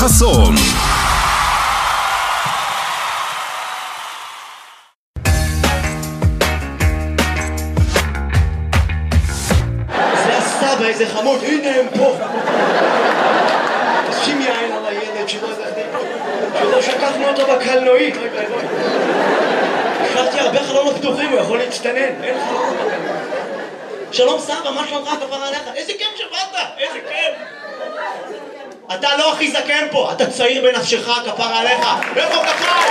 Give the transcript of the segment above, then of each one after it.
חסון. זה הסבא, איזה חמוד, הנה הם פה. שים יין על הילד שלא שכחנו אותו בקלנועית. השארתי הרבה חלונות פתוחים, הוא יכול להצטנן, אין חלונות בקלנועית. שלום סבא, מה שלומך? כפרה עליך? איזה כיף שבאת, איזה כיף. אתה לא הכי זקן פה, אתה צעיר בנפשך, כפרה עליך. איפה כפרה?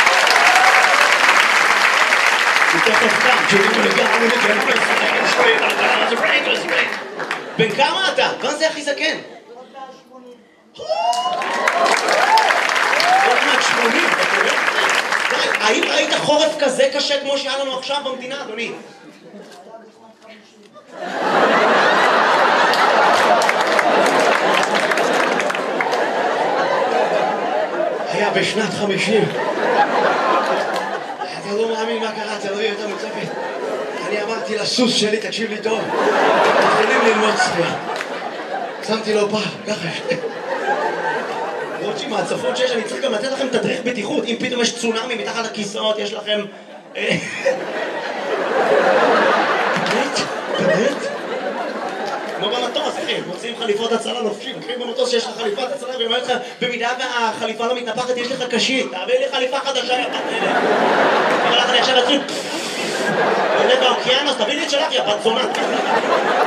תכף כאן, שירימו לגמרי, בן כמה אתה? מה זה הכי זקן? עוד מעט 80, אתה רואה? האם ראית חורף כזה קשה כמו שהיה לנו עכשיו במדינה, אדוני? היה בשנת 50. אתה לא מאמין מה קרה, אתה לא יהיה יותר מצפת. אני אמרתי לסוס שלי, תקשיב לי טוב, מתחילים ללמוד צפייה. שמתי לו פעם, ככה. למרות שעם ההצפות שיש, אני צריך גם לתת לכם תדריך בטיחות. אם פתאום יש צונאמי מתחת לכיסאות, יש לכם... באמת? כמו במטוס, אחי, מוצאים חליפות הצלה לובשים. אחי, במטוס שיש לך חליפת הצלה, ואומר לך, במידה והחליפה לא מתנפחת, יש לך קשית. תעביר לי חליפה חדשה, יא בת אלה. אומר לך, אני עכשיו אצלי... עולה באוקיינוס, תביא לי את שלך, יא בת זונה.